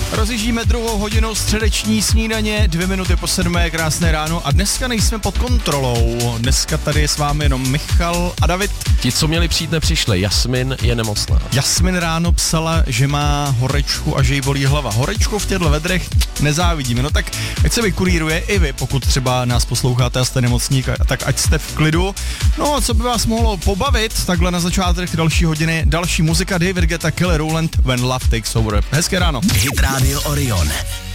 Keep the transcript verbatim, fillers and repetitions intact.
Rozjíždíme druhou hodinu středeční snídaně, dvě minuty po sedmé, krásné ráno a dneska nejsme pod kontrolou. Dneska tady je s vámi jenom Michal a David. Ti, co měli přijít, nepřišli. Jasmin je nemocná. Jasmin ráno psala, že má horečku a že jí bolí hlava. Horečku v těchto vedrech nezávidíme. No tak ať se vykuríruje i vy, pokud třeba nás posloucháte a jste nemocník, tak ať jste v klidu. No a co by vás mohlo pobavit, takhle na začátek další hodiny, další muzika David Guetta, Kelly Rowland, When Love Takes Over. Hezké ráno. Hit Radio Orion.